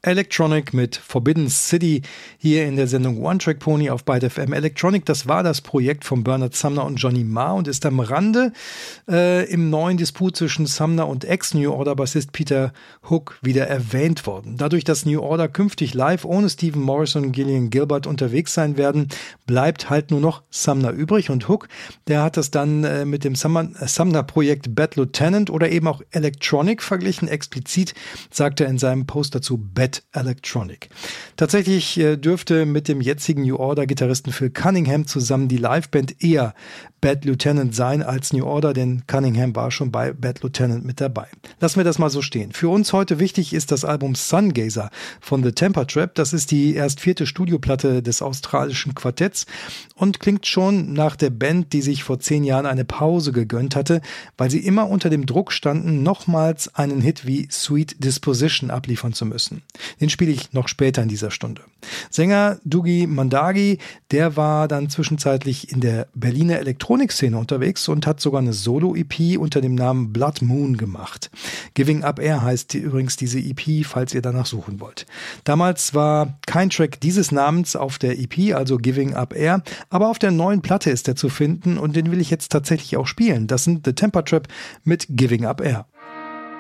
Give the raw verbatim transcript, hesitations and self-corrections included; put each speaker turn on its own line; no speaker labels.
Electronic mit Forbidden City hier in der Sendung One Track Pony auf Byte F M. Electronic, das war das Projekt von Bernard Sumner und Johnny Marr und ist am Rande äh, im neuen Disput zwischen Sumner und Ex-New Order-Bassist Peter Hook wieder erwähnt worden. Dadurch, dass New Order künftig live ohne Stephen Morrison und Gillian Gilbert unterwegs sein werden, bleibt halt nur noch Sumner übrig und Hook, der hat das dann äh, mit dem Sumner-Projekt Bad Lieutenant oder eben auch Electronic verglichen. Explizit sagt er in seinem Post dazu Bad Electronic. Tatsächlich äh, dürfte mit dem jetzigen New Order-Gitarristen Phil Cunningham zusammen die Liveband eher Bad Lieutenant sein als New Order, denn Cunningham war schon bei Bad Lieutenant mit dabei. Lassen wir das mal so stehen. Für uns heute wichtig ist das Album Sungazer von The Temper Trap. Das ist die erst vierte Studioplatte des australischen Quartetts und klingt schon nach der Band, die sich vor zehn Jahren eine Pause gegönnt hatte, weil sie immer unter dem Druck standen, nochmals einen Hit wie Sweet Disposition abliefern zu müssen. Den spiele ich noch später in dieser Stunde. Sänger Dougie Mandagi, der war dann zwischenzeitlich in der Berliner Elektronikszene unterwegs und hat sogar eine Solo-E P unter dem Namen Blood Moon gemacht. Giving Up Air heißt die, übrigens diese E P, falls ihr danach suchen wollt. Damals war kein Track dieses Namens auf der E P, also Giving Up Air, aber auf der neuen Platte ist er zu finden und den will ich jetzt tatsächlich auch spielen. Das sind The Temper Trap mit Giving Up Air.